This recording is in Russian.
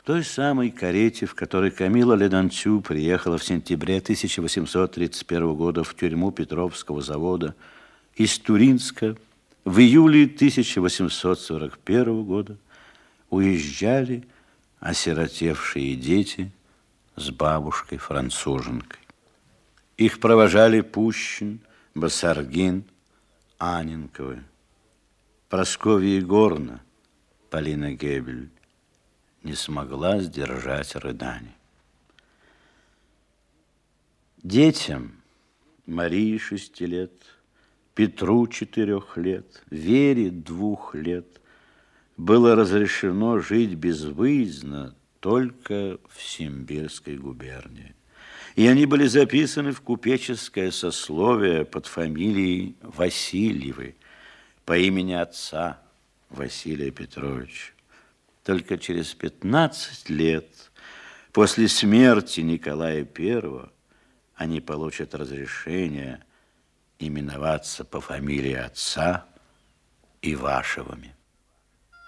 той самой карете, в которой Камила Ледантю приехала в сентябре 1831 года в тюрьму Петровского завода из Туринска, в июле 1841 года уезжали осиротевшие дети с бабушкой-француженкой. Их провожали Пущин, Басаргин, Анненковы, Прасковья Егоровна, Полина Гебель не смогла сдержать рыданий. Детям, Марии 6 лет, Петру 4 лет, Вере 2 лет, было разрешено жить безвыездно только в Симбирской губернии. И они были записаны в купеческое сословие под фамилией Васильевы по имени отца Василия Петровича. Только через 15 лет после смерти Николая I они получат разрешение именоваться по фамилии отца Ивашевыми.